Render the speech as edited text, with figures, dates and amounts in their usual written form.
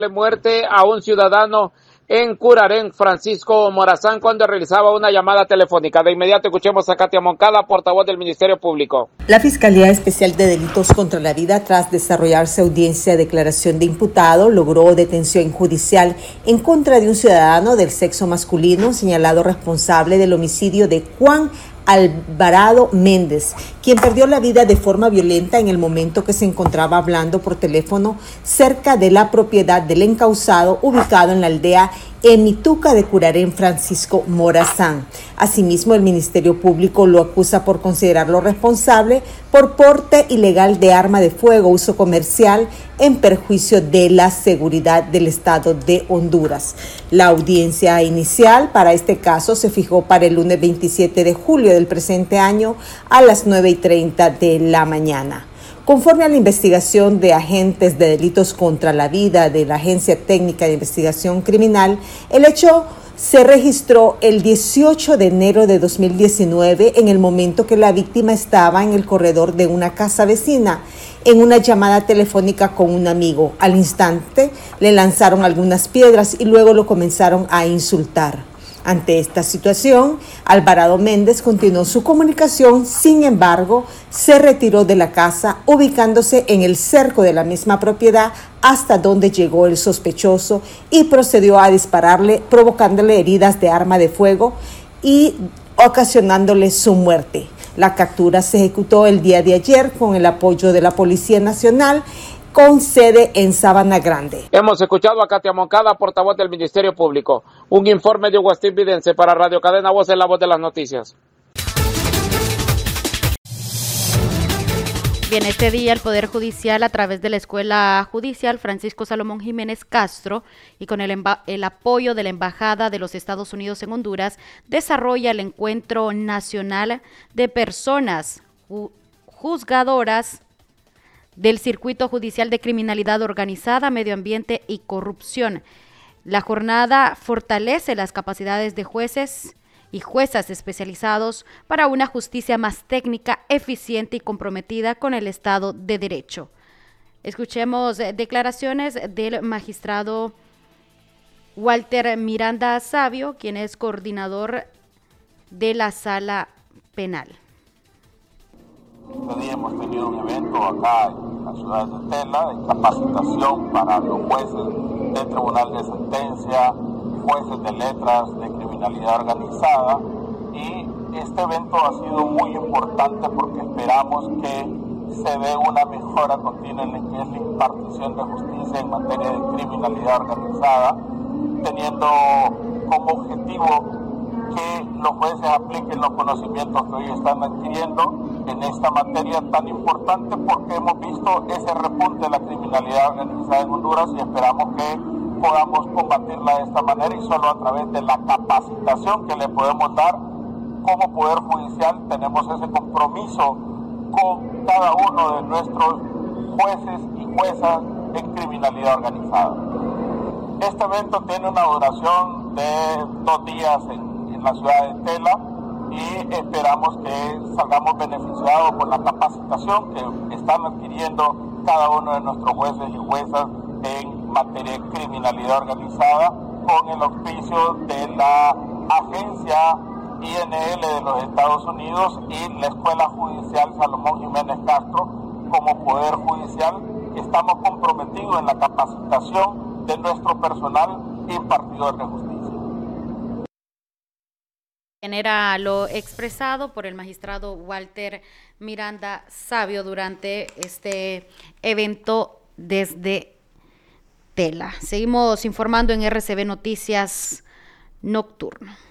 muerte a un ciudadano en Curarén, Francisco Morazán, cuando realizaba una llamada telefónica. De inmediato escuchemos a Katia Moncada, portavoz del Ministerio Público. La Fiscalía Especial de Delitos contra la Vida, tras desarrollarse audiencia de declaración de imputado, logró detención judicial en contra de un ciudadano del sexo masculino señalado responsable del homicidio de Juan Alvarado Méndez, quien perdió la vida de forma violenta en el momento que se encontraba hablando por teléfono cerca de la propiedad del encausado ubicado en la aldea Emituca de Curarén, Francisco Morazán. Asimismo, el Ministerio Público lo acusa por considerarlo responsable por porte ilegal de arma de fuego, uso comercial en perjuicio de la seguridad del Estado de Honduras. La audiencia inicial para este caso se fijó para el lunes 27 de julio del presente año a las 9:30 de la mañana. Conforme a la investigación de agentes de delitos contra la vida de la Agencia Técnica de Investigación Criminal, el hecho se registró el 18 de enero de 2019 en el momento que la víctima estaba en el corredor de una casa vecina en una llamada telefónica con un amigo. Al instante le lanzaron algunas piedras y luego lo comenzaron a insultar. Ante esta situación, Alvarado Méndez continuó su comunicación, sin embargo, se retiró de la casa, ubicándose en el cerco de la misma propiedad hasta donde llegó el sospechoso y procedió a dispararle, provocándole heridas de arma de fuego y ocasionándole su muerte. La captura se ejecutó el día de ayer con el apoyo de la Policía Nacional, con sede en Sabana Grande. Hemos escuchado a Katia Moncada, portavoz del Ministerio Público. Un informe de Hugo Vidente para Radio Cadena Voz, en la voz de las noticias. Bien, este día el Poder Judicial, a través de la Escuela Judicial Francisco Salomón Jiménez Castro y con el apoyo de la Embajada de los Estados Unidos en Honduras, desarrolla el Encuentro Nacional de Personas Juzgadoras del Circuito Judicial de Criminalidad Organizada, Medio Ambiente y Corrupción. La jornada fortalece las capacidades de jueces y juezas especializados para una justicia más técnica, eficiente y comprometida con el Estado de Derecho. Escuchemos declaraciones del magistrado Walter Miranda Sabio, quien es coordinador de la Sala Penal. Este día hemos tenido un evento acá en la ciudad de Tela de capacitación para los jueces del Tribunal de Sentencia, jueces de letras de criminalidad organizada, y este evento ha sido muy importante porque esperamos que se dé una mejora continua en lo que es la impartición de justicia en materia de criminalidad organizada, teniendo como objetivo que los jueces apliquen los conocimientos que hoy están adquiriendo en esta materia tan importante, porque hemos visto ese repunte de la criminalidad organizada en Honduras y esperamos que podamos combatirla de esta manera, y solo a través de la capacitación que le podemos dar como Poder Judicial tenemos ese compromiso con cada uno de nuestros jueces y juezas en criminalidad organizada. Este evento tiene una duración de 2 días en la ciudad de Tela y esperamos que salgamos beneficiados por la capacitación que están adquiriendo cada uno de nuestros jueces y juezas en materia de criminalidad organizada, con el auspicio de la agencia INL de los Estados Unidos y la Escuela Judicial Salomón Jiménez Castro. Como Poder Judicial estamos comprometidos en la capacitación de nuestro personal impartidor de justicia. Era lo expresado por el magistrado Walter Miranda Sabio durante este evento desde Tela. Seguimos informando en RCB Noticias Nocturno.